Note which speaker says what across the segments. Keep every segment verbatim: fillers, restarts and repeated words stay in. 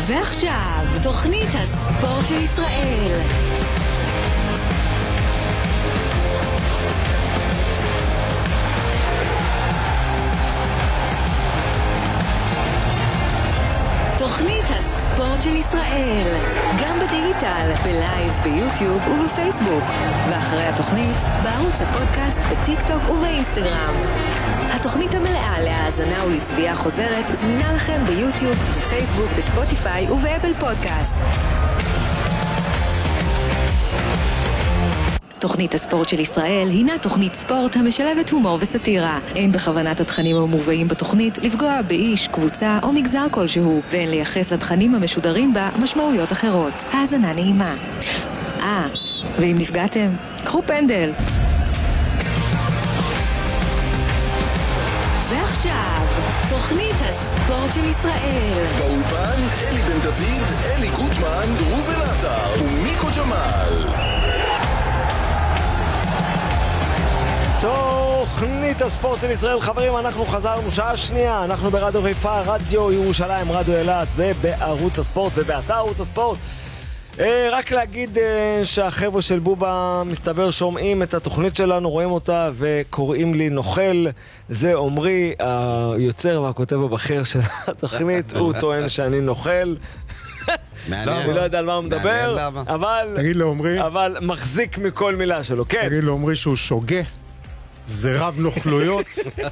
Speaker 1: ועכשיו, תוכנית הספורט של ישראל. תוכנית הספורט של ישראל, גם בדיגיטל, בלייב, ביוטיוב ובפייסבוק, ואחרי התוכנית, בערוץ הפודקאסט, בטיק טוק ובאינסטגרם. התוכנית המלאה להאזנה ולצביעה חוזרת זמינה לכם ביוטיוב, בפייסבוק, בספוטיפיי ובאפל פודקאסט. תוכנית הספורט של ישראל הינה תוכנית ספורט המשלבת הומור וסטירה. אין בכוונת התכנים המובאים בתוכנית לפגוע באיש, קבוצה או מגזר כלשהו, ואין לייחס לתכנים המשודרים בה משמעויות אחרות. האזנה נעימה. אה, ואם נפגעתם, קחו פנדל. ועכשיו, תוכנית הספורט של ישראל.
Speaker 2: באולפן אלי בן דוד, אלי גוטמן, ראובן עטר ומיקו ג'מאל.
Speaker 3: תוכנית הספורט של ישראל, חברים, אנחנו חזרנו שעה שנייה, אנחנו ברדיו חיפה, רדיו ירושלים, רדיו אילת ובערוץ הספורט ובאתר ערוץ הספורט. אה, רק להגיד אה, שהחבר'ה של בובה מסתבר שומעים את התוכנית שלנו, רואים אותה וקוראים לי נוכל. זה עומרי, היוצר והכותב הבכיר של התוכנית, הוא טוען שאני נוכל. אני לא יודע על מה הוא מדבר, אבל
Speaker 4: תגיד לעומרי,
Speaker 3: אבל מחזיק מכל מילה שלו, כן.
Speaker 4: תגיד לעומרי שהוא שוגה, זה רב נוכלויות,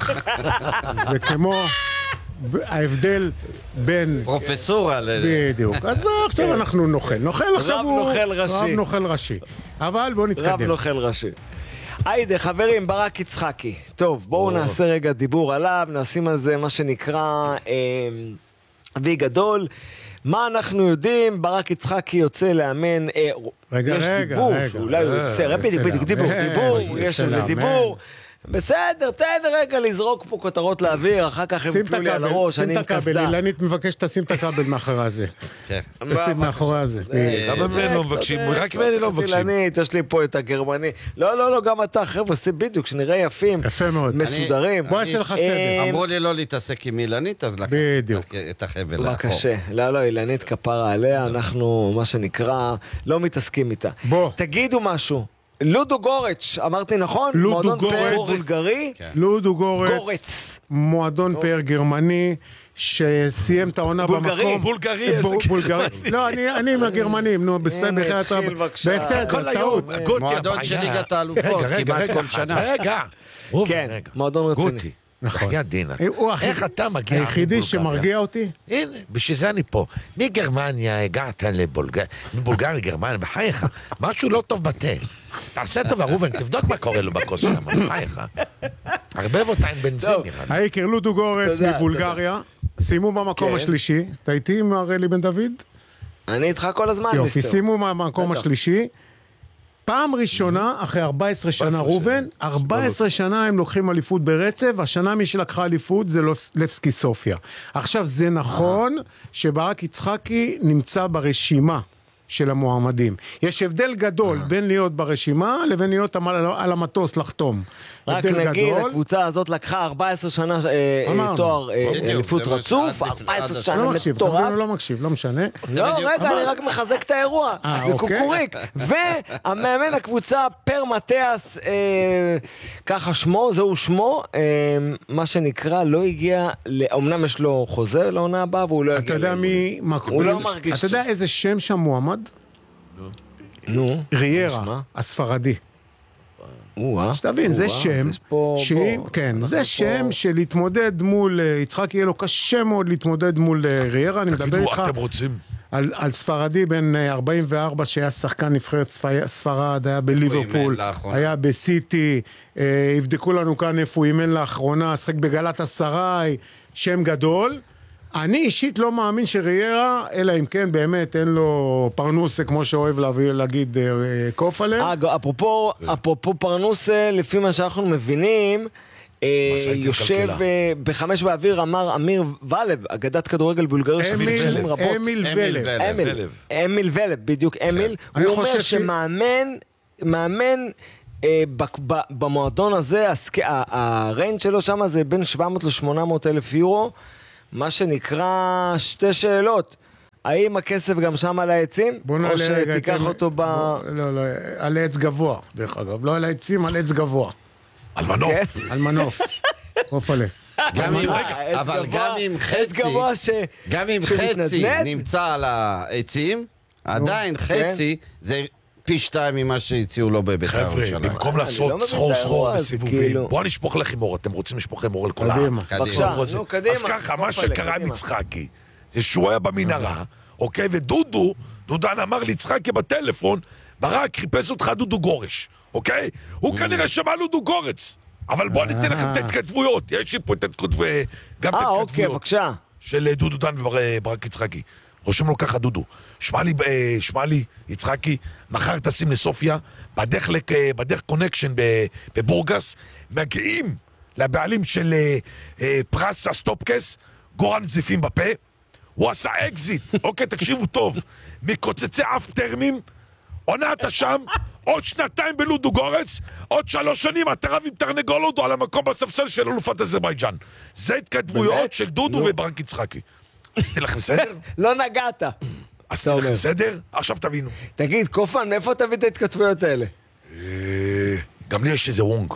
Speaker 4: זה כמו ההבדל בין
Speaker 5: פרופסורה
Speaker 4: בדיוק. אז מה עכשיו אנחנו נוכל, נוכל עכשיו הוא
Speaker 3: רב נוכל ראשי,
Speaker 4: רב נוכל ראשי. אבל בואו נתקדם.
Speaker 3: רב נוכל ראשי. היידה, חברים, ברק יצחקי. טוב, בואו נעשה רגע דיבור עליו, נשים על זה מה שנקרא וי גדול. מה אנחנו יודעים? ברק יצחקי יוצא לאמן,
Speaker 4: רגע,
Speaker 3: יש
Speaker 4: רגע,
Speaker 3: דיבור,
Speaker 4: רגע.
Speaker 3: שאולי הוא יוצא, רבי דיבור, דיבור, דיבור, יש איזה דיבור. בסדר, תן רגע לזרוק פה כותרות לאוויר, אחר כך הם יפלו לי על הראש, אני עם קסדה.
Speaker 4: שים את הכבל, אילנית מבקש תשים את הכבל מאחורי הזה. תשים מאחורי הזה.
Speaker 5: למה ממני לא מבקשים? רק ממני לא מבקשים.
Speaker 3: אילנית, יש לי פה את הגרמני. לא, לא, לא, גם אתה, חבר'ה, עושים בדיוק, שנראה יפים,
Speaker 4: יפה מאוד.
Speaker 3: מסודרים.
Speaker 4: בוא אצל לך סדר.
Speaker 5: אמרו לי לא להתעסק עם אילנית, אז לקח את החבל לאחור.
Speaker 3: מה קשה? לא, לא, אילנית כפרה עליה, אנחנו, מה שנקרא, לא מתעסקים איתה.
Speaker 4: בוא.
Speaker 3: תגידו משהו. לודו גורץ, אמרתי נכון?
Speaker 4: לודו גורץ.
Speaker 3: מועדון פאר בולגרי?
Speaker 4: לודו גורץ.
Speaker 3: גורץ.
Speaker 4: מועדון פאר גרמני שסיים את העונה במקום.
Speaker 5: בולגרי, איזה
Speaker 4: בולגרי. לא, אני עם הגרמנים, נו, בסדר, בסדר, טעות.
Speaker 5: מועדון של ליגת האלופות, כמעט כל שנה.
Speaker 6: רגע,
Speaker 3: כן, מועדון רציני.
Speaker 6: גוטי,
Speaker 4: נכון.
Speaker 6: היה דינה. איך אתה מגיע
Speaker 4: היחידי שמרגיע אותי?
Speaker 6: הנה, בשביל זה אני פה. מגרמניה הגעת לבולגריה, מבולגריה לגרמניה, בחייך, משהו לא טוב בתה. תעשה טוב, ראובן, תבדוק מה קורה לו בכוס שם, בחייך. ערבב אותה עם בנזין נראה לי.
Speaker 4: הייקר לודו גורץ מבולגריה, סיימו במקום השלישי. אתה איתי עם אלי בן דוד?
Speaker 3: אני איתך כל הזמן.
Speaker 4: יופי, סיימו במקום השלישי. פעם ראשונה, אחרי ארבע עשרה שנה ראובן, ארבע עשרה שנה הם לוקחים אליפות ברצף, השנה מי שלקחה אליפות זה לבסקי סופיה. עכשיו זה נכון שברק יצחקי נמצא ברשימה של המועמדים. יש הבדל גדול בין להיות ברשימה לבין להיות על המטוס לחתום.
Speaker 3: רק נגיד, הקבוצה הזאת לקחה ארבע עשרה שנה תואר אליפות רצוף, ארבע עשרה שנה מטורף.
Speaker 4: לא מקשיב, לא משנה.
Speaker 3: לא, רגע, אני רק מחזק את האירוע. זה קוקוריק. והמאמן הקבוצה פר מתיאס, ככה שמו, זהו שמו, מה שנקרא, לא הגיע, אמנם יש לו חוזה לעונה הבאה, והוא לא הגיע.
Speaker 4: אתה יודע מי...
Speaker 3: הוא לא מרגיש.
Speaker 4: אתה יודע איזה שם שם מועמד?
Speaker 3: נו.
Speaker 4: ריירה, הספרדי. שתבין, זה שם, כן, זה שם של להתמודד מול, יצחק יהיה לו קשה מאוד להתמודד מול ריירה, אני מדבר איתך על ספרדי בין ארבעים וארבע שהיה שחקן נבחרת ספרד, היה בליברפול, היה בסיטי, הבדקו לנו כאן איפה הוא אימן לאחרונה, שחק בגלת הסראי, שם גדול. אני אישית לא מאמין שריירה, אלא אם כן באמת אין לו פרנוסה, כמו שאוהב להגיד קוף עליהם.
Speaker 3: אפרופו, אפרופו פרנוסה, לפי מה שאנחנו מבינים, יושב בחמש באוויר, אמר אמיר ולב, אגדת כדורגל בולגריה שנים רבות.
Speaker 4: אמיל ולב.
Speaker 3: אמיל ולב, בדיוק אמיל. הוא אומר שמאמן, מאמן במועדון הזה, הריינג' שלו שם זה בין שבע מאות לשמונה מאות אלף יורו, מה שנקרא שתי שאלות. האם הכסף גם שם על העצים? או שתיקח אותו ב...
Speaker 4: לא, לא, על עץ גבוה, דרך אגב. לא על העצים, על עץ גבוה.
Speaker 6: על מנוף.
Speaker 4: על מנוף. אופלה.
Speaker 5: אבל גם אם חצי, גם אם חצי נמצא על העצים, עדיין חצי זה פי שתיים ממה שהציעו לו בבית ירושלים.
Speaker 6: חבר'ה, במקום לעשות סחור סחור וסיבובים, בואו נשפוך לחימור, אתם רוצים לשפוך חימור על כל העם.
Speaker 3: בבקשה, נו, קדימה.
Speaker 6: אז ככה, מה שקרה עם יצחקי, זה שהוא היה במנהרה, אוקיי, ודודו, דודן אמר ליצחקי בטלפון, ברק חיפש אותך דודו גורש, אוקיי? הוא כנראה שמע דודו גורץ. אבל בואו ניתן לכם את ההתכתבויות, יש לי פה את ההתכתבויות, גם את ההתכתבויות של דודו דן וברק יצחקי. רושם לו ככה דודו, שמע לי, שמע לי, יצחקי, מחר תשים לסופיה, בדרך, בדרך קונקשן בבורגס, מגיעים לבעלים של פרס הסטופקס, גורן זיפים בפה, הוא עשה אקזיט, אוקיי, תקשיבו טוב, מקוצצי אף טרמים, עונה אתה שם, עוד שנתיים בלודו גורץ, עוד שלוש שנים אתה רב עם תרנגול הודו על המקום בספסל של אלופת אזרבייג'אן. זה התכתבויות של דודו וברק יצחקי. עשיתי לכם סדר?
Speaker 3: לא נגעת.
Speaker 6: עשיתי לכם סדר? עכשיו תבינו.
Speaker 3: תגיד, קופן, מאיפה תביא את ההתכתבויות האלה?
Speaker 6: גם לי יש איזה וונג.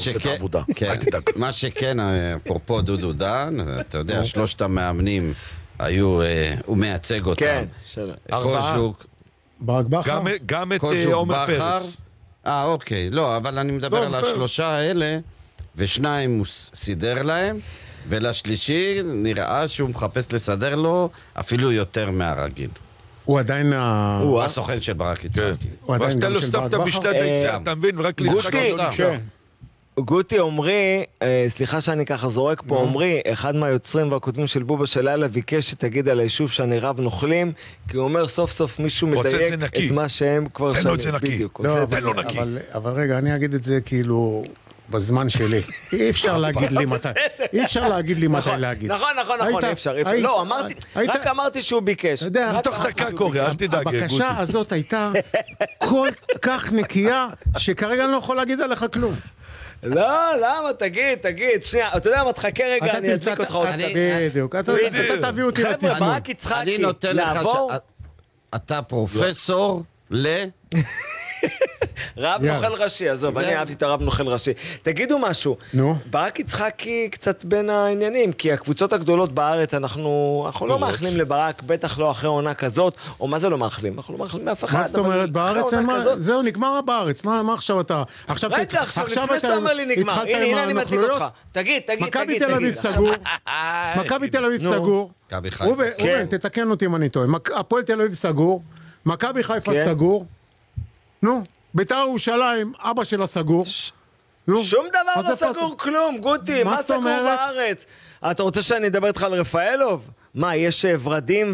Speaker 5: מה שכן, אפרופו דודו דן, אתה יודע, שלושת המאמנים היו, הוא מייצג אותם.
Speaker 3: כן,
Speaker 5: קוז'וק.
Speaker 4: ברק בכר?
Speaker 6: גם את עומר פרץ.
Speaker 5: אה, אוקיי. לא, אבל אני מדבר על השלושה האלה, ושניים הוא סידר להם, ולשלישי נראה שהוא מחפש לסדר לו אפילו יותר מהרגיל.
Speaker 4: הוא עדיין...
Speaker 5: הוא הסוכן של ברק יצחקי.
Speaker 4: הוא עדיין גם של ברק בכר?
Speaker 6: אתה מבין, רק ליצחקי.
Speaker 3: גוטי אומרי, סליחה שאני ככה זורק פה, אומרי, אחד מהיוצרים והכותבים של בובה של לילה ביקש שתגיד על היישוב שאני רב נוכלים, כי הוא אומר סוף סוף מישהו מדייק את מה שהם כבר
Speaker 6: שנים. תן לו את זה נקי. תן לו נקי.
Speaker 4: אבל רגע, אני אגיד את זה כאילו בזמן שלי. אי אפשר להגיד לי מתי. אי אפשר להגיד לי מתי להגיד.
Speaker 3: נכון, נכון, נכון, אי אפשר. לא, אמרתי, רק אמרתי שהוא ביקש.
Speaker 6: זה תוך דקה קורה, אל תדאג, גוטי.
Speaker 4: הבקשה הזאת הייתה כל כך נקייה, שכרגע אני לא יכול להגיד עליך כלום.
Speaker 3: לא, למה? תגיד, תגיד, שנייה, אתה יודע מה, תחכה רגע, אני אדליק אותך עוד.
Speaker 4: בדיוק, אתה תביא אותי לתזמון.
Speaker 3: חבר'ה, ברק יצחקי,
Speaker 5: אני נותן לך, אתה פרופסור ל...
Speaker 3: רב נוכל ראשי, עזוב, אני אהבתי את הרב נוכל ראשי. תגידו משהו, ברק יצחקי קצת בין העניינים, כי הקבוצות הגדולות בארץ, אנחנו לא מאחלים לברק, בטח לא אחרי עונה כזאת, או מה זה לא מאחלים? אנחנו לא מאחלים מאף אחד.
Speaker 4: מה זאת אומרת, בארץ אין מה? זהו, נגמר בארץ, מה עכשיו אתה?
Speaker 3: רגע, עכשיו, לפני שאתה אומר לי נגמר, הנה, הנה, אני מדליק אותך. תגיד, תגיד, תגיד,
Speaker 4: מכבי תל אביב סגור, מכבי תל אביב סגור, אובן, תתקן אותי אם אני טועה, הפועל תל אביב סגור, מכבי חיפה סגור, נו, בית"ר ירושלים, אבא שלה סגור.
Speaker 3: שום דבר לא סגור כלום, גוטי, מה סגור בארץ? אתה רוצה שאני אדבר איתך על רפאלוב? מה, יש ורדים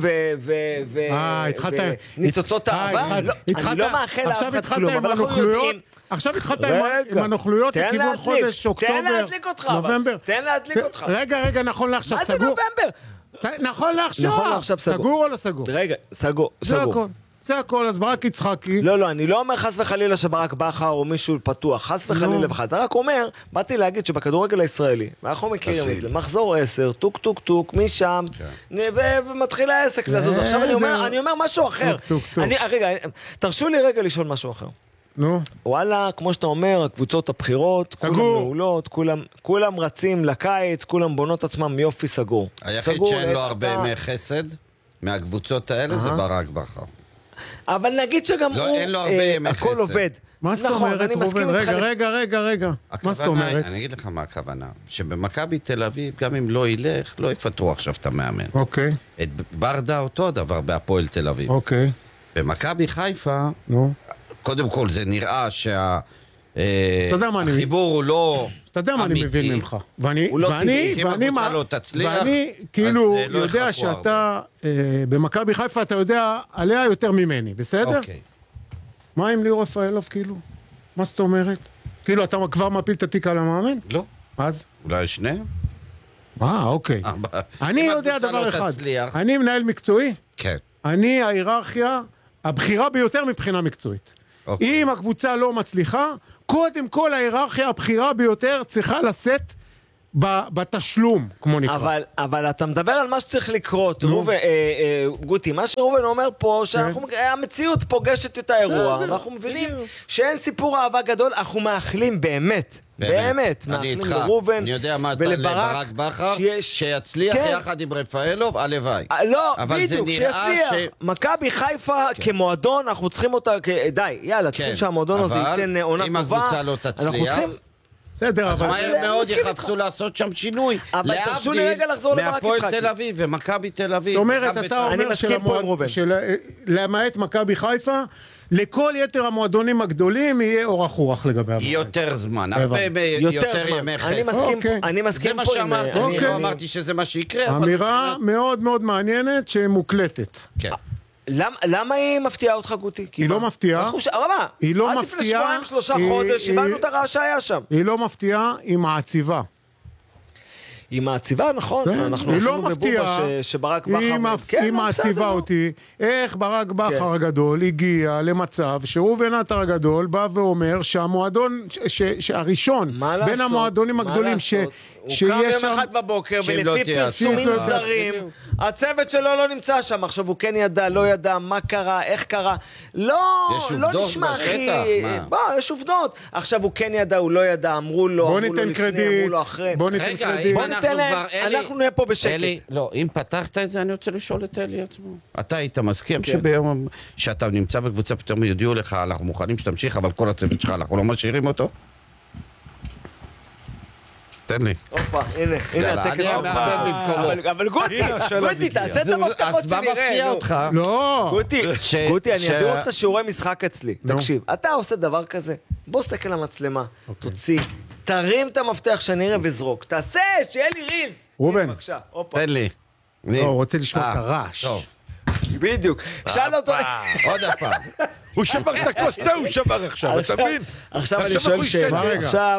Speaker 3: וניצוצות אהבה? אני לא מאחל לאף אחד כלום, אבל אנחנו יודעים.
Speaker 4: עכשיו התחלת עם הנוכלויות לכיוון חודש אוקטובר,
Speaker 3: תן להדליק אותך, תן להדליק אותך.
Speaker 4: רגע, רגע, נכון לעכשיו סגור.
Speaker 3: מה זה נובמבר?
Speaker 4: נכון לעכשיו. סגור או לא סגור?
Speaker 3: רגע, סגור.
Speaker 4: זה הכל. זה הכל, אז ברק יצחקי...
Speaker 3: לא, לא, אני לא אומר חס וחלילה שברק בכר או מישהו פתוח, חס וחלילה בחד. זה רק אומר, באתי להגיד שבכדורגל הישראלי, ואנחנו מכירים את זה, מחזור עשר, טוק טוק טוק, משם, ומתחיל העסק לזוז. עכשיו אני אומר משהו אחר. רגע, תרשו לי רגע לשאול משהו אחר.
Speaker 4: נו.
Speaker 3: וואלה, כמו שאתה אומר, הקבוצות הבחירות, כולם מעולות, כולם רצים לקיץ, כולם בונות עצמם יופי סגור.
Speaker 5: היחיד שאין לו הרבה ימי חסד מהקבוצות האלה זה ברק בכר.
Speaker 3: אבל נגיד שגם הוא, הכל עובד.
Speaker 4: מה זאת אומרת, רובן? רגע, רגע, רגע, רגע. מה זאת אומרת?
Speaker 5: אני אגיד לך מה הכוונה. שבמכבי תל אביב, גם אם לא ילך, לא יפטרו עכשיו את המאמן.
Speaker 4: אוקיי.
Speaker 5: את ברדה אותו דבר בהפועל תל אביב.
Speaker 4: אוקיי.
Speaker 5: במכבי חיפה, קודם כל זה נראה שה... החיבור הוא לא...
Speaker 4: אתה יודע מה אני מבין ממך. ואני,
Speaker 5: ואני
Speaker 4: כאילו יודע שאתה במכבי חיפה, אתה יודע עליה יותר ממני, בסדר?
Speaker 5: אוקיי.
Speaker 4: מה עם ליאור רפאלוב, כאילו? מה זאת אומרת? כאילו, אתה כבר מפיל את התיק על המאמן?
Speaker 5: לא.
Speaker 4: אז?
Speaker 5: אולי שניהם?
Speaker 4: אה, אוקיי. אני יודע דבר אחד. אני מנהל מקצועי.
Speaker 5: כן.
Speaker 4: אני ההיררכיה הבכירה ביותר מבחינה מקצועית. אם הקבוצה לא מצליחה, קודם כל ההיררכיה הבכירה ביותר צריכה לשאת בתשלום, כמו נקרא.
Speaker 3: אבל, אבל אתה מדבר על מה שצריך לקרות, רוב, אה, אה, גוטי, מה שרובן אומר פה, שהמציאות פוגשת את האירוע, ואנחנו מבינים שאין סיפור אהבה גדול, אנחנו מאחלים באמת, באמת, מאחלים לרובן,
Speaker 5: אני יודע מה, לברק בכר, שיצליח יחד עם רפאלוב, הלוואי.
Speaker 3: לא, בדיוק, שיצליח. מכבי חיפה כמועדון, אנחנו צריכים אותה, די, יאללה, צריכים שהמועדון הזה ייתן עונה טובה.
Speaker 5: אם הקבוצה לא תצליח,
Speaker 4: בסדר,
Speaker 5: אז מהר מאוד יחפשו לעשות שם שינוי, להבדיל מהפועל תל אביב ומכבי תל אביב.
Speaker 4: זאת אומרת, אתה אומר שלמעט מכבי חיפה, לכל יתר המועדונים הגדולים יהיה אורח רוח לגבי המועדון.
Speaker 5: יותר זמן, הרבה יותר ימי חסד.
Speaker 3: אני מסכים
Speaker 5: זה מה שאמרתי, אני לא אמרתי שזה מה שיקרה.
Speaker 4: אמירה מאוד מאוד מעניינת שמוקלטת.
Speaker 5: כן.
Speaker 3: למה היא מפתיעה אותך, גוטי?
Speaker 4: היא לא מפתיעה. היא לא מפתיעה.
Speaker 3: עד לפני שבועיים, שלושה חודש, הבנו את הרעש שהיה שם.
Speaker 4: היא לא מפתיעה, היא מעציבה.
Speaker 3: היא מעציבה, נכון. אנחנו עשינו בבובה שברק בכר...
Speaker 4: היא מעציבה אותי. איך ברק בכר הגדול הגיע למצב שראובן עטר הגדול בא ואומר שהמועדון, שהראשון בין המועדונים הגדולים ש...
Speaker 3: הוא קם יום אחד בבוקר ולפי פרסומים זרים, הצוות שלו לא נמצא שם. עכשיו הוא כן ידע, לא ידע, מה קרה, איך קרה, לא נשמע הכי... בוא, יש עובדות. עכשיו הוא כן ידע, הוא לא ידע, אמרו לו,
Speaker 4: בוא ניתן קרדיט, בוא ניתן קרדיט.
Speaker 3: בוא ניתן להם, אנחנו נהיה פה בשקט.
Speaker 5: אלי, לא, אם פתחת את זה, אני רוצה לשאול את אלי עצמו. אתה היית מסכים שביום שאתה נמצא בקבוצה, פתאום יודיעו לך, אנחנו מוכנים שתמשיך, אבל כל הצוות שלך, אנחנו לא משאירים אותו? תן לי.
Speaker 3: אופה, הנה, הנה הטקס. אבל גוטי, גוטי, תעשה את המפתחות
Speaker 5: שנראה. אז מה מפתיע אותך?
Speaker 4: לא.
Speaker 3: גוטי, גוטי, אני אעביר אותך שיעורי משחק אצלי. תקשיב, אתה עושה דבר כזה, בוא סתכל למצלמה, תוציא, תרים את המפתח שנראה וזרוק. תעשה, שיהיה לי רילס.
Speaker 4: רובן.
Speaker 3: בבקשה, אופה.
Speaker 5: תן לי.
Speaker 4: לא, הוא רוצה לשמוע את הרעש.
Speaker 3: בדיוק. שאל אותו...
Speaker 5: עוד הפעם.
Speaker 6: הוא שבר את הכוס, הוא שבר עכשיו, אתה מבין?
Speaker 3: עכשיו אני שואל שאלה. עכשיו...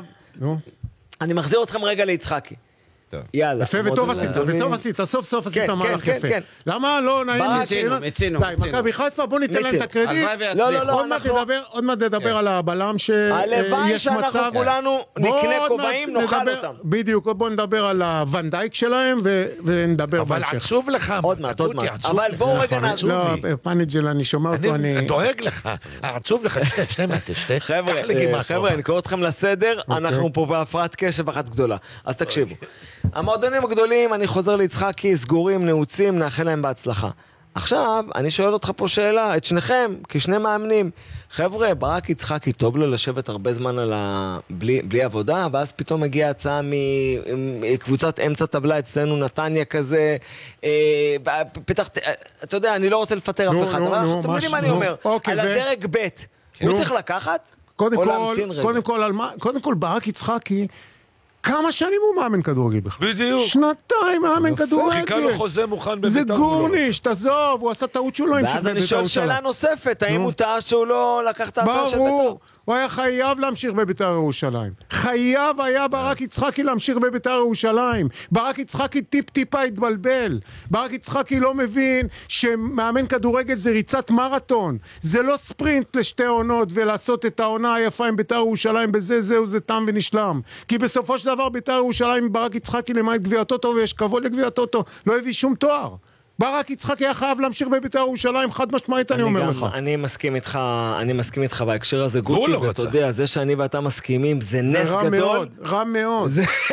Speaker 3: אני מחזיר אתכם רגע ליצחקי. יאללה.
Speaker 4: יפה וטוב עשית, וסוף עשית, סוף סוף עשית מהלך יפה. למה לא נעים?
Speaker 5: מצינו, מצינו.
Speaker 4: די, מכבי חיפה, בוא ניתן להם את הקרדיט.
Speaker 3: לא, לא, לא.
Speaker 4: עוד מעט נדבר על הבלם שיש מצב.
Speaker 3: הלוואי שאנחנו כולנו נקנה כובעים, נאכל אותם.
Speaker 4: בדיוק, בוא נדבר על הוונדייק שלהם, ונדבר בהמשך.
Speaker 6: אבל עצוב לך.
Speaker 3: עוד מעט, עוד מעט. אבל בואו רגע נעצוב.
Speaker 4: לא, פאנג'ל, אני שומע אותו, אני...
Speaker 6: אני דואג לך. עצוב לך, שתי, שתי מעט, שתי.
Speaker 3: חבר'ה, אני קורא אתכם לסדר, אנחנו פה בהפרעת קשב אחת גדולה. אז תקשיבו. המועדונים הגדולים, אני חוזר ליצחקי, סגורים, נעוצים, נאחל להם בהצלחה. עכשיו, אני שואל אותך פה שאלה, את שניכם, כשני מאמנים. חבר'ה, ברק יצחקי, טוב לו לשבת הרבה זמן על ה... בלי, בלי עבודה, ואז פתאום הגיעה הצעה מקבוצת אמצע טבלה אצלנו, נתניה כזה, אה, פתח, אתה יודע, אני לא רוצה לפטר אף אחד, אבל אתם יודעים מה אני אומר, על הדרג ב', הוא צריך לקחת?
Speaker 4: קודם כל, קודם כל, קודם כל, ברק יצחקי, כמה שנים הוא מאמן כדורגל בכלל?
Speaker 6: בדיוק.
Speaker 4: שנתיים מאמן כדורגל.
Speaker 6: חיכה לו חוזה מוכן בביתר.
Speaker 4: זה גורניש, תעזוב, הוא עשה טעות שהוא לא המשיך בביתר.
Speaker 3: ואז אני שואל שאלה נוספת, האם הוא טעה שהוא לא לקח את ההצעה של ביתר?
Speaker 4: ברור, הוא היה חייב להמשיך בביתר ירושלים. חייב היה ברק יצחקי להמשיך בביתר ירושלים. ברק יצחקי טיפ טיפה התבלבל. ברק יצחקי לא מבין שמאמן כדורגל זה ריצת מרתון. זה לא ספרינט לשתי עונות ולעשות את העונה היפה עם ביתר ירושלים בזה זהו זה תם ונשלם. כי בסופו של דבר ביתר ירושלים ברק יצחקי למעט גביע הטוטו ויש כבוד לגביע הטוטו לא הביא שום תואר. ברק יצחקי היה חייב להמשיך בביתר ירושלים, חד משמעית אני אומר לך.
Speaker 3: אני מסכים איתך, אני מסכים איתך בהקשר הזה, גוטי, ואתה יודע, זה שאני ואתה מסכימים, זה נס גדול.
Speaker 4: זה רע מאוד, רע מאוד.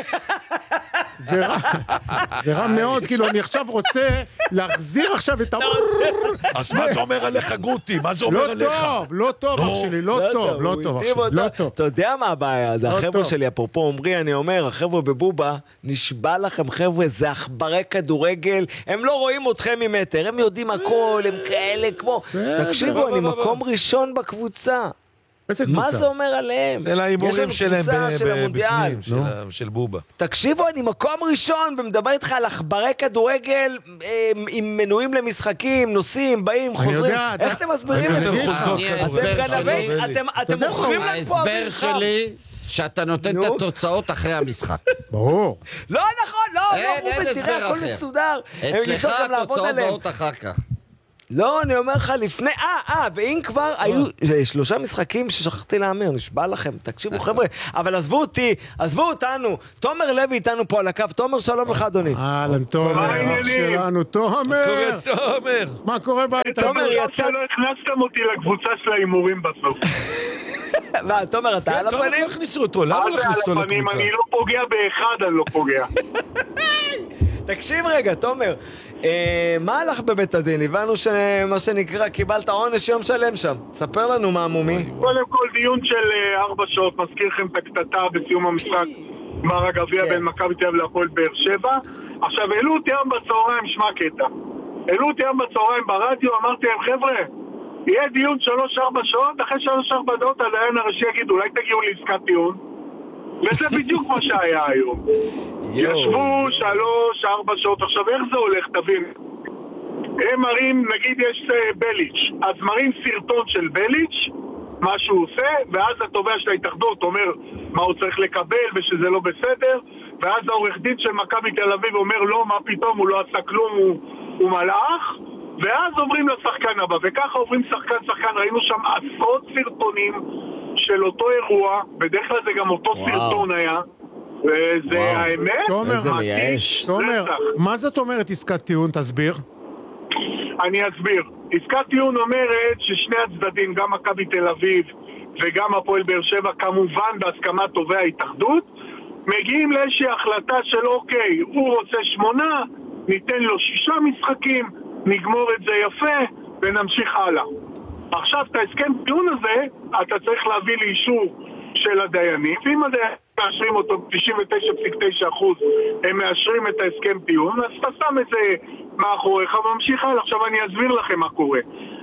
Speaker 4: זה רע, זה רע מאוד, כאילו אני עכשיו רוצה להחזיר עכשיו את ה...
Speaker 6: אז מה זה אומר עליך גוטי? מה זה אומר עליך?
Speaker 4: לא טוב, לא טוב אח שלי, לא טוב, לא טוב, לא טוב.
Speaker 3: אתה יודע מה הבעיה? זה החבר'ה שלי, אפרופו אומרי, אני אומר, החבר'ה בבובה, נשבע לכם חבר'ה, זה עכברי כדורגל, הם לא רואים אתכם ממטר, הם יודעים הכל, הם כאלה כמו... תקשיבו, אני מקום ראשון בקבוצה. מה זה אומר עליהם?
Speaker 6: אלה ההימורים שלהם בפנים, של בובה.
Speaker 3: תקשיבו, אני מקום ראשון, ומדבר איתך על עכברי כדורגל, עם מנויים למשחקים, נוסעים, באים, חוזרים. איך אתם מסבירים את זה? אתם מוכרים להם פה אוויר חם.
Speaker 5: ההסבר שלי, שאתה נותן את התוצאות אחרי המשחק.
Speaker 4: ברור.
Speaker 3: לא נכון, לא, לא, רובן, תראה, הכל מסודר.
Speaker 5: אצלך התוצאות באות אחר כך.
Speaker 3: לא, אני אומר לך לפני, אה, אה, ואם כבר היו שלושה משחקים ששכחתי לאמר, נשבע לכם, תקשיבו חבר'ה, אבל עזבו אותי, עזבו אותנו, תומר לוי איתנו פה על הקו, תומר שלום לך אדוני.
Speaker 4: אהלן תומר, אח שלנו, תומר.
Speaker 6: תומר.
Speaker 4: מה קורה בית?
Speaker 3: תומר יצא.
Speaker 7: לא הכנסתם אותי לקבוצה של האימורים בסוף.
Speaker 3: מה, תומר, אתה על הפנים?
Speaker 6: לא הכניסו אותו, למה לא הכניסו אותו לקבוצה?
Speaker 7: אני לא פוגע באחד, אני לא פוגע.
Speaker 3: תקשיב רגע, תומר, מה הלך בבית הדין? הבנו שמה שנקרא, קיבלת עונש יום שלם שם. ספר לנו מה מומי.
Speaker 7: קודם כל דיון של ארבע שעות, מזכיר לכם את הקטטה בסיום המשחק גמר הגביע בין מכבי תל אביב להפועל באר שבע. עכשיו, העלו אותי היום בצהריים, שמע קטע. העלו אותי היום בצהריים ברדיו, אמרתי להם, חבר'ה, יהיה דיון שלוש ארבע שעות, אחרי שלוש ארבע דעות הדיין הראשי יגיד, אולי תגיעו לעסקת טיעון. וזה בדיוק מה שהיה היום. ישבו שלוש ארבע שעות. עכשיו, איך זה הולך, תבין? הם מראים, נגיד יש בליץ', אז מראים סרטון של בליץ', מה שהוא עושה, ואז התובע של ההתאחדות אומר מה הוא צריך לקבל ושזה לא בסדר, ואז העורך דין של מכבי תל אביב אומר לא, מה פתאום, הוא לא עשה כלום, הוא, הוא מלאך, ואז עוברים לשחקן הבא, וככה עוברים שחקן שחקן. ראינו שם עשרות סרטונים של אותו אירוע, בדרך כלל זה גם אותו וואו. סרטון היה, וזה וואו. האמת,
Speaker 4: תומר, מייאש. תומר, מה זאת אומרת עסקת טיעון? תסביר.
Speaker 7: אני אסביר. עסקת טיעון אומרת ששני הצדדים, גם מכבי תל אביב וגם הפועל באר שבע, כמובן בהסכמת תובע ההתאחדות, מגיעים לאיזושהי החלטה של אוקיי, הוא רוצה שמונה, ניתן לו שישה משחקים, נגמור את זה יפה ונמשיך הלאה. עכשיו, את ההסכם טיעון הזה, אתה צריך להביא לאישור של הדיינים, ואם הדיינים מאשרים אותו תשעים ותשע נקודה תשע אחוז, הם מאשרים את ההסכם טיעון, אז אתה שם את זה מאחוריך וממשיך הלאה. עכשיו אני אסביר לכם מה קורה.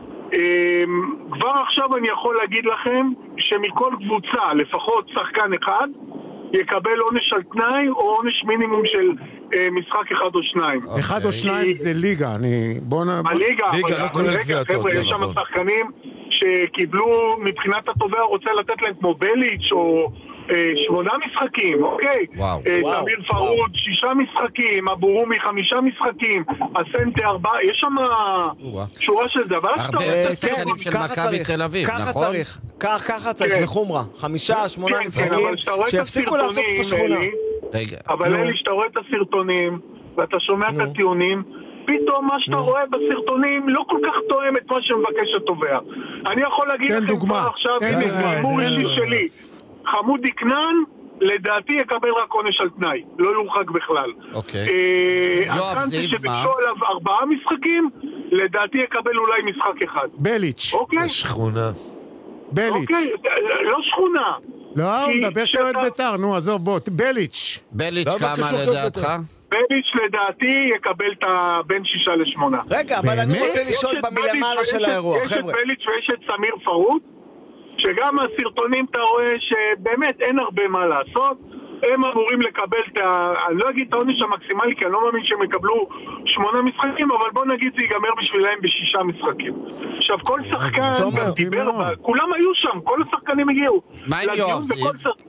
Speaker 7: כבר עכשיו אני יכול להגיד לכם שמכל קבוצה, לפחות שחקן אחד, יקבל עונש על תנאי או עונש מינימום של משחק אחד או שניים.
Speaker 4: אחד או שניים זה ליגה, אני... בוא נ...
Speaker 7: הליגה,
Speaker 6: ליגה, לא כולל גביעתות.
Speaker 7: חבר'ה, יש שם שחקנים שקיבלו, מבחינת התובע רוצה לתת להם כמו בליץ' או שמונה משחקים, אוקיי? תמיר פרוד, שישה משחקים, אבורומי, חמישה משחקים, הסנטה ארבעה, יש שם שורה של דבר.
Speaker 5: הרבה יותר שחקנים של מכבי תל אביב, נכון?
Speaker 3: ככה צריך, ככה צריך לחומרה. חמישה, שמונה משחקים, שיפסיקו לעשות פה שכונה.
Speaker 7: אבל אלי, שאתה רואה את הסרטונים, ואתה שומע את הטיעונים, פתאום מה שאתה רואה בסרטונים לא כל כך תואם את מה שמבקש התובע. אני יכול להגיד לכם כבר עכשיו, הימור אישי שלי, חמודי כנען, לדעתי יקבל רק עונש על תנאי, לא יורחק בכלל.
Speaker 5: אוקיי.
Speaker 7: יואב זיו, מה? שביקשו עליו ארבעה משחקים, לדעתי יקבל אולי משחק אחד.
Speaker 4: בליץ'.
Speaker 7: אוקיי?
Speaker 6: שכונה.
Speaker 4: בליץ'.
Speaker 7: אוקיי, לא שכונה.
Speaker 4: לא, הוא מדבר כאן את ביתר, נו, עזוב, בוא, בליץ'.
Speaker 5: בליץ' כמה לדעתך?
Speaker 7: בליץ' לדעתי יקבל את בין שישה לשמונה.
Speaker 3: רגע, אבל אני רוצה לשאול במלמעלה של האירוע, חבר'ה.
Speaker 7: יש את בליץ' ויש את סמיר פרוד, שגם הסרטונים אתה רואה שבאמת אין הרבה מה לעשות, הם אמורים לקבל את ה... אני לא אגיד את העונש המקסימלי, כי אני לא מאמין שהם יקבלו שמונה משחקים, אבל בוא נגיד זה ייגמר בשבילהם בשישה משחקים. עכשיו, כל שחקן דיבר, כולם היו שם, כל השחקנים הגיעו.
Speaker 5: מה עם יואב זיו?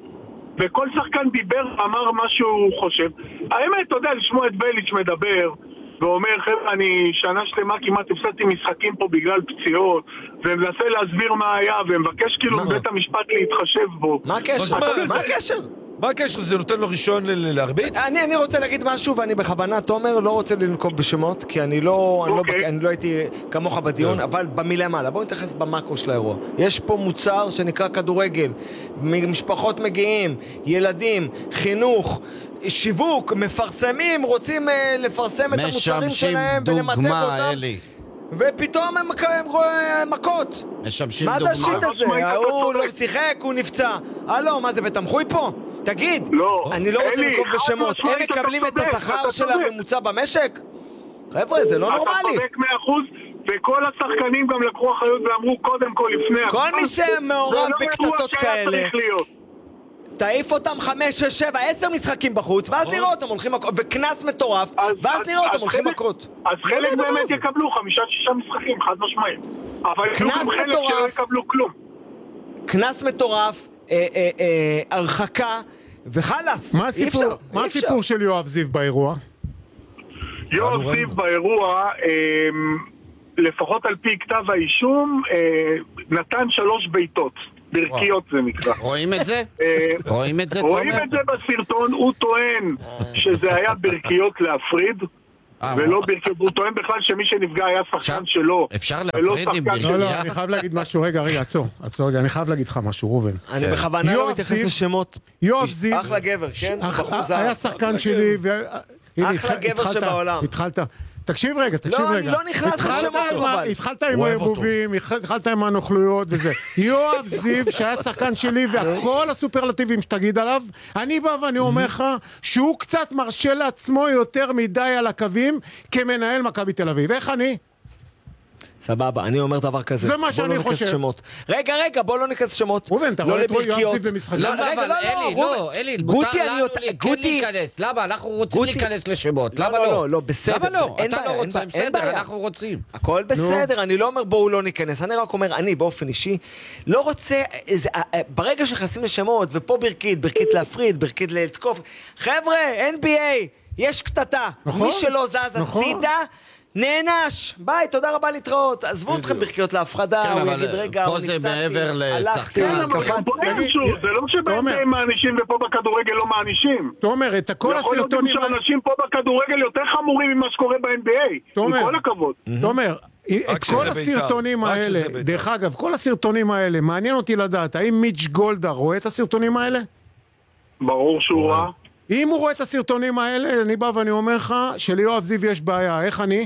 Speaker 7: וכל שחקן דיבר, אמר מה שהוא חושב. האמת, אתה יודע, לשמוע את בליץ' מדבר, ואומר, חבר'ה, אני שנה שלמה כמעט הפסדתי משחקים פה בגלל פציעות, ומנסה להסביר מה היה, ומבקש כאילו מבית המשפט להתחשב בו.
Speaker 3: מה הקשר? מה הקשר?
Speaker 6: מה הקשר? זה נותן לו ראשון להרביץ?
Speaker 3: אני, אני רוצה להגיד משהו, ואני בכוונה, תומר, לא רוצה לנקוב בשמות, כי אני לא, אני לא, אני לא הייתי כמוך בדיון, אבל במילה מעלה, בואו נתייחס במאקו של האירוע. יש פה מוצר שנקרא כדורגל, משפחות מגיעים, ילדים, חינוך, שיווק, מפרסמים, רוצים לפרסם את המוצרים שלהם ולמתק אותם. משמשים דוגמה, אלי. ופתאום הם מכות.
Speaker 5: משמשים
Speaker 3: דוגמה. מה זה השיט הזה? הוא לא שיחק, הוא נפצע. הלו, מה זה, בתמחוי פה? תגיד, אני לא רוצה לנקוב בשמות. הם מקבלים את השכר של הממוצע במשק? חבר'ה, זה לא נורמלי.
Speaker 7: אתה צודק מאה אחוז, וכל השחקנים גם לקחו אחריות ואמרו קודם כל לפני.
Speaker 3: כל מי שמעורב בקטטות כאלה, תעיף אותם חמש, שש, שבע, עשר משחקים בחוץ, ואז נראה אותם הולכים מכות, וכנס מטורף, ואז נראה אותם הולכים מכות.
Speaker 7: אז חלק באמת יקבלו חמישה, שישה משחקים, חד משמעיים. אבל
Speaker 3: כנס מטורף,
Speaker 7: יקבלו כלום.
Speaker 3: כנס מטורף, הרחקה, וחלס.
Speaker 4: מה הסיפור של יואב זיו באירוע?
Speaker 7: יואב זיו באירוע, לפחות על פי כתב האישום, נתן שלוש ביתות. ברכיות זה נקרא.
Speaker 5: רואים את זה? רואים את זה, תומר?
Speaker 7: רואים את זה בסרטון, הוא טוען שזה היה ברכיות להפריד. ולא ברכיות, הוא טוען בכלל שמי שנפגע היה שחקן שלו.
Speaker 5: אפשר להפריד עם ברכיה?
Speaker 4: לא, לא, אני חייב להגיד משהו, רגע, רגע, עצור, עצור רגע, אני חייב להגיד לך משהו, רובן.
Speaker 3: אני בכוונה לא מתייחס לשמות.
Speaker 4: יואב זיו,
Speaker 3: אחלה גבר, כן?
Speaker 4: היה שחקן שלי,
Speaker 3: אחלה גבר שבעולם.
Speaker 4: התחלת, תקשיב רגע, תקשיב רגע.
Speaker 3: לא, אני לא נכנס לשמות, אבל.
Speaker 4: התחלת עם הערבובים, התחלת עם הנוכלויות וזה. יואב זיו, שהיה שחקן שלי, וכל הסופרלטיבים שתגיד עליו, אני בא ואני אומר לך, שהוא קצת מרשה לעצמו יותר מדי על הקווים, כמנהל מכבי תל אביב. איך אני?
Speaker 3: סבבה, אני אומר דבר כזה.
Speaker 4: זה מה שאני חושב.
Speaker 3: שמות. רגע, רגע, בוא לא ניכנס שמות.
Speaker 4: רובן, אתה רואה את יואב זיו במשחקים?
Speaker 5: למה, אבל אלי, לא, אלי, מותר לנו כן להיכנס. למה? אנחנו רוצים להיכנס לשמות. למה לא?
Speaker 3: לא, לא, בסדר.
Speaker 5: למה לא? אתה לא רוצה, בסדר, אנחנו רוצים.
Speaker 3: הכל בסדר, אני לא אומר בואו לא ניכנס. אני רק אומר, אני באופן אישי, לא רוצה, ברגע שנכנסים לשמות, ופה ברכית, ברכית להפריד, ברכית לתקוף, חבר'ה, אן בי איי, יש קטטה. מי שלא זז הצידה, נענש, ביי, תודה רבה להתראות. עזבו אתכם ברכיות להפרדה, הוא יגיד רגע,
Speaker 5: פה זה מעבר לשחקן.
Speaker 7: זה לא שבהם מענישים ופה בכדורגל לא מענישים.
Speaker 4: תומר, את כל הסרטונים...
Speaker 7: יכול להיות שאנשים פה בכדורגל יותר חמורים ממה שקורה ב-אן בי איי. עם כל הכבוד.
Speaker 4: תומר, את כל הסרטונים האלה, דרך אגב, כל הסרטונים האלה, מעניין אותי לדעת, האם מיץ' גולדהר רואה את הסרטונים האלה?
Speaker 7: ברור שהוא ראה.
Speaker 4: אם הוא רואה את הסרטונים האלה, אני בא ואני אומר לך שליואב זיו יש בעיה. איך אני?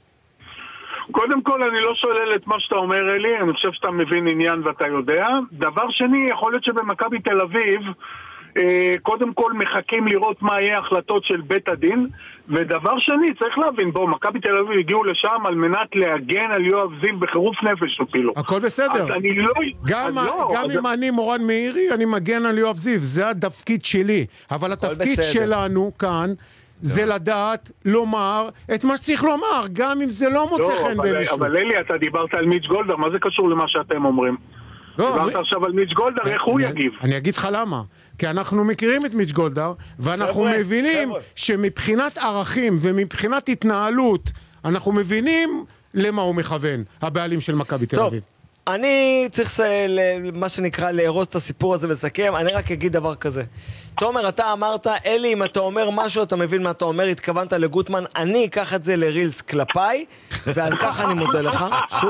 Speaker 7: קודם כל, אני לא שולל את מה שאתה אומר, אלי, אני חושב שאתה מבין עניין ואתה יודע. דבר שני, יכול להיות שבמכבי תל אביב, אה, קודם כל מחכים לראות מה יהיה החלטות של בית הדין, ודבר שני, צריך להבין, בוא, מכבי תל אביב הגיעו לשם על מנת להגן על יואב זיו בחירוף נפש אפילו.
Speaker 4: הכל בסדר.
Speaker 7: אז אני לא...
Speaker 4: גם,
Speaker 7: אז לא,
Speaker 4: גם
Speaker 7: אז...
Speaker 4: אם אני מורן מאירי, אני מגן על יואב זיו, זה התפקיד שלי. אבל התפקיד בסדר. שלנו כאן, זה לדעת, לומר, את מה שצריך לומר, גם אם זה לא מוצא חן במישהו.
Speaker 7: אבל אלי, אתה דיברת על מיץ' גולדהר, מה זה קשור למה שאתם אומרים? דיברת עכשיו על מיץ' גולדהר, איך הוא יגיב?
Speaker 4: אני אגיד לך למה. כי אנחנו מכירים את מיץ' גולדהר, ואנחנו מבינים שמבחינת ערכים ומבחינת התנהלות, אנחנו מבינים למה הוא מכוון, הבעלים של מכבי תל אביב.
Speaker 3: אני צריך מה שנקרא להרוס את הסיפור הזה ולסכם. אני רק אגיד דבר כזה. תומר, אתה אמרת, אלי, אם אתה אומר משהו, אתה מבין מה אתה אומר, התכוונת לגוטמן, אני אקח את זה לרילס כלפיי, ועל כך אני מודה לך. שוב.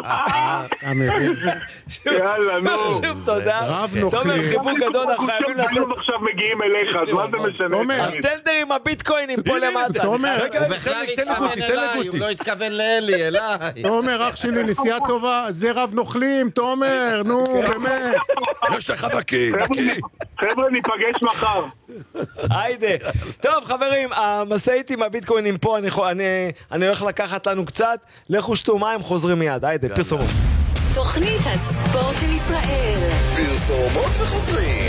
Speaker 7: יאללה, נו.
Speaker 3: שוב, תודה. תומר, חיבוק גדול, אנחנו חייבים לצאת.
Speaker 7: אנחנו עכשיו מגיעים אליך, אז מה זה משנה?
Speaker 3: הטנדר עם הביטקוינים פה למטה.
Speaker 4: תומר,
Speaker 5: הוא בכלל התכוון אליי, הוא לא התכוון לאלי, אליי.
Speaker 4: תומר, אח שלי, נסיעה טובה, זה רב נוכלים, תומר, נו, באמת.
Speaker 6: יש לך נקי, נקי.
Speaker 7: חבר'ה, ניפגש מחר.
Speaker 3: היידה. טוב, חברים, המשאית עם הביטקוינים פה, אני, אני, אני הולך לקחת לנו קצת, לכו שתו מים, חוזרים מיד. היידה, פרסומות.
Speaker 1: תוכנית הספורט של ישראל.
Speaker 2: פרסומות וחוזרים.